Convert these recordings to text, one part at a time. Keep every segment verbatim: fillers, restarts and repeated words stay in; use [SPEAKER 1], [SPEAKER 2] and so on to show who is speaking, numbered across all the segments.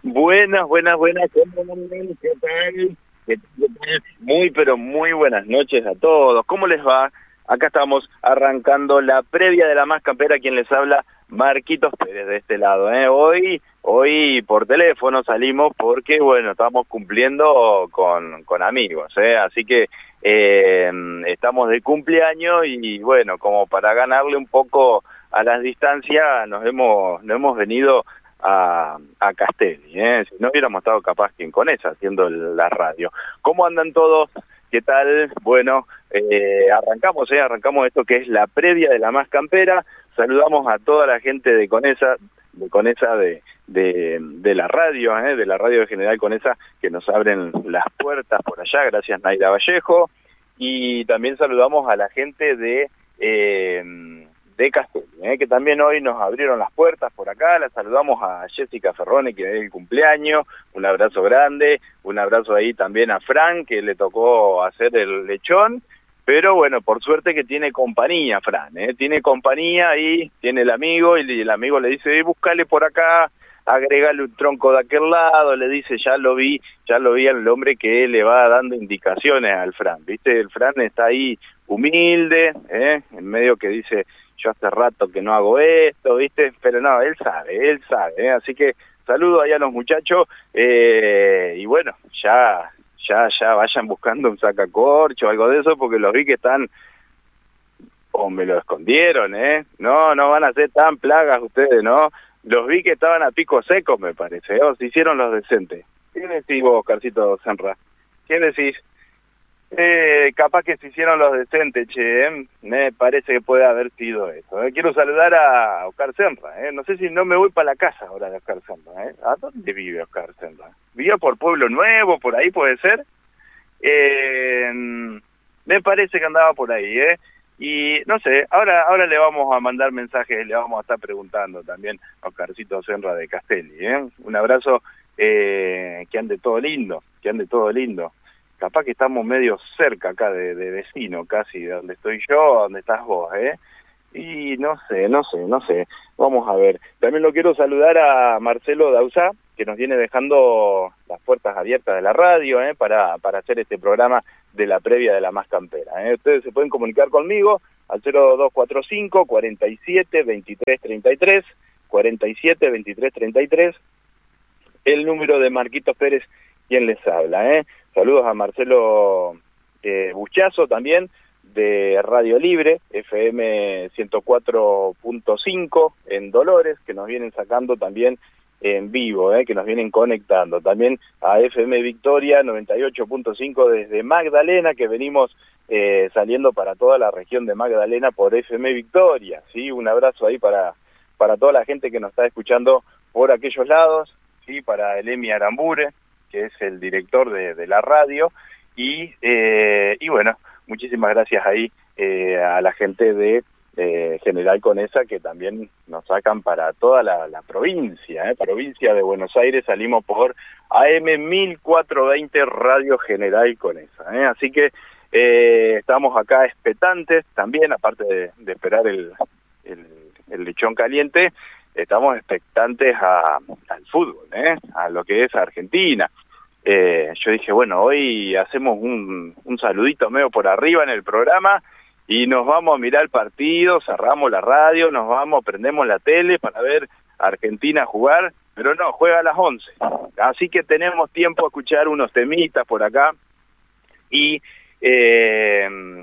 [SPEAKER 1] Buenas, buenas, buenas. ¿Cómo andan? ¿Qué tal? ¿Qué tal? Muy, pero muy buenas noches a todos. ¿Cómo les va? Acá estamos arrancando la previa de la Más Campera. Quien les habla, Marquitos Pérez, de este lado. ¿eh? Hoy, hoy por teléfono salimos porque, bueno, estamos cumpliendo con, con amigos. ¿eh? Así que eh, estamos de cumpleaños y, bueno, como para ganarle un poco a las distancias, nos hemos, nos hemos venido a, a Castelli, ¿eh? Si no hubiéramos estado capaz que con esa haciendo el, la radio. ¿Cómo andan todos? ¿Qué tal? Bueno, eh, arrancamos, ¿eh? arrancamos esto que es la previa de la Más Campera. Saludamos a toda la gente de Conesa, de Conesa de, de, de la radio, ¿eh? de la radio de General Conesa, que nos abren las puertas por allá, gracias Naira Vallejo. Y también saludamos a la gente de... Eh, de Castelli, ¿eh? que también hoy nos abrieron las puertas por acá. La saludamos a Jessica Ferrone, que es el cumpleaños, un abrazo grande, un abrazo ahí también a Fran, que le tocó hacer el lechón, pero bueno, por suerte que tiene compañía Fran, ¿eh? tiene compañía ahí, tiene el amigo, y el amigo le dice, eh, búscale por acá, agregale un tronco de aquel lado, le dice, ya lo vi, ya lo vi al hombre que le va dando indicaciones al Fran, ¿viste? El Fran está ahí humilde, ¿eh? en medio que dice, yo hace rato que no hago esto, ¿viste? Pero no, él sabe, él sabe, ¿eh? Así que saludo ahí a los muchachos, eh, y bueno, ya, ya, ya vayan buscando un sacacorcho o algo de eso, porque los vi que están, o me lo escondieron, ¿eh? No, no van a ser tan plagas ustedes, ¿no? Los vi que estaban a pico seco, me parece, ¿eh? O se hicieron los decentes. ¿Qué decís vos, Oscarcito Senra? ¿Qué decís? Eh, capaz que se hicieron los decentes, che, ¿eh? Me parece que puede haber sido eso. ¿eh? Quiero saludar a Oscar Senra, ¿eh? No sé si no me voy para la casa ahora de Oscar Senra, ¿eh? ¿A dónde vive Oscar Senra? ¿Vive por Pueblo Nuevo, por ahí puede ser? Eh, me parece que andaba por ahí, ¿eh? Y no sé, ahora ahora le vamos a mandar mensajes, le vamos a estar preguntando también a Oscarcito Senra de Castelli, ¿eh? Un abrazo, eh, que ande todo lindo, que ande todo lindo. Capaz que estamos medio cerca acá de, de vecino, casi, de donde estoy yo, donde estás vos, ¿eh? Y no sé, no sé, no sé. Vamos a ver. También lo quiero saludar a Marcelo Dausá, que nos viene dejando las puertas abiertas de la radio, ¿eh? Para, para hacer este programa de la previa de la Más Campera, ¿eh? Ustedes se pueden comunicar conmigo al cero dos cuatro cinco, cuarenta y siete, veintitrés treinta y tres, cuarenta y siete, veintitrés treinta y tres, el número de Marquitos Pérez, quien les habla, ¿eh? Saludos a Marcelo eh, Buchazo también, de Radio Libre, F M ciento cuatro punto cinco en Dolores, que nos vienen sacando también en vivo, eh, que nos vienen conectando. También a F M Victoria noventa y ocho punto cinco desde Magdalena, que venimos eh, saliendo para toda la región de Magdalena por F M Victoria. ¿sí? Un abrazo ahí para, para toda la gente que nos está escuchando por aquellos lados, ¿sí? Para el Emi Arambure, que es el director de, de la radio, y, eh, y bueno, muchísimas gracias ahí eh, a la gente de eh, General Conesa, que también nos sacan para toda la, la provincia, ¿eh? provincia de Buenos Aires, salimos por A M mil cuatrocientos veinte Radio General Conesa, ¿eh? así que eh, estamos acá expectantes también, aparte de, de esperar el, el, el lechón caliente, estamos expectantes a, al fútbol, ¿eh? a lo que es Argentina. Eh, yo dije, bueno, hoy hacemos un, un saludito medio por arriba en el programa y nos vamos a mirar el partido, cerramos la radio, nos vamos, prendemos la tele para ver a Argentina jugar, pero no, juega a las once. Así que tenemos tiempo a escuchar unos temitas por acá y... Eh,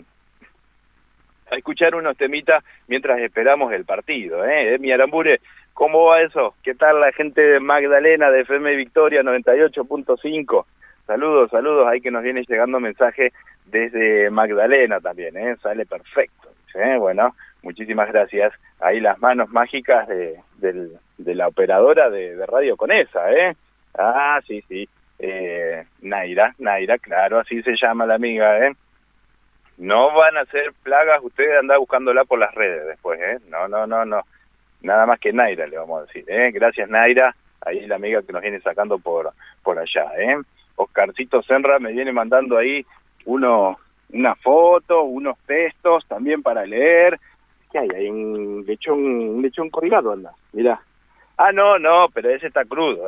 [SPEAKER 1] a escuchar unos temitas mientras esperamos el partido, ¿eh? Emi Arambure, ¿cómo va eso? ¿Qué tal la gente de Magdalena, de F M Victoria noventa y ocho punto cinco? Saludos, saludos, ahí que nos viene llegando mensaje desde Magdalena también, ¿eh? Sale perfecto, ¿eh? Bueno, muchísimas gracias. Ahí las manos mágicas de, del, de la operadora de, de Radio Conesa, ¿eh? Ah, sí, sí, eh, Naira, Naira, claro, así se llama la amiga, ¿eh? No van a ser plagas, ustedes andan buscándola por las redes después, ¿eh? No, no, no, no. Nada más que Naira le vamos a decir, ¿eh? Gracias, Naira. Ahí es la amiga que nos viene sacando por, por allá, ¿eh? Oscarcito Senra me viene mandando ahí uno, una foto, unos textos también para leer. ¿Qué hay? Hay un lechón, un lechón colgado, anda. Mirá. Ah, no, no, pero ese está crudo, ¿eh?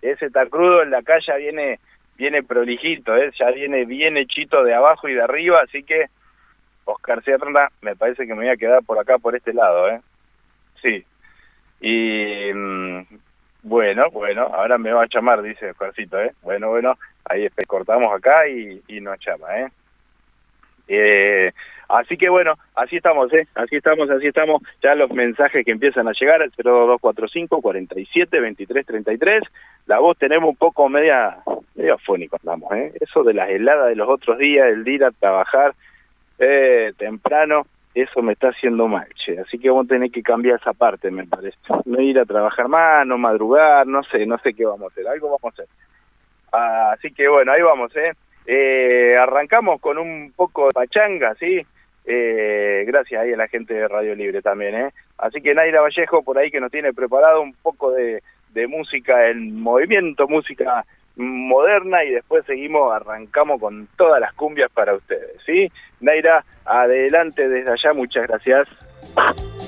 [SPEAKER 1] ese está crudo, en la calle viene, viene prolijito, ¿eh? Ya viene bien hechito de abajo y de arriba, así que Oscar Sierra, me parece que me voy a quedar por acá, por este lado, ¿eh? Sí. Y mmm, bueno, bueno, ahora me va a llamar, dice Oscarcito, ¿eh? Bueno, bueno, ahí cortamos acá y, y nos llama, ¿eh? Eh, así que bueno, así estamos, ¿eh? Así estamos, así estamos. Ya los mensajes que empiezan a llegar al cero dos cuatro cinco, cuarenta y siete, veintitrés treinta y tres. La voz tenemos un poco media, medio afónico andamos, ¿eh? Eso de las heladas de los otros días, el de ir a trabajar eh, temprano, eso me está haciendo mal, che. Así que vamos a tener que cambiar esa parte, me parece. No ir a trabajar más, no madrugar, no sé, no sé qué vamos a hacer. Algo vamos a hacer. Ah, así que bueno, ahí vamos, ¿eh? Eh, arrancamos con un poco de pachanga, ¿sí? Eh, gracias ahí a la gente de Radio Libre también, ¿eh? Así que Naira Vallejo por ahí que nos tiene preparado un poco de, de música en movimiento, música moderna, y después seguimos, arrancamos con todas las cumbias para ustedes, ¿sí? Naira, adelante desde allá, muchas gracias.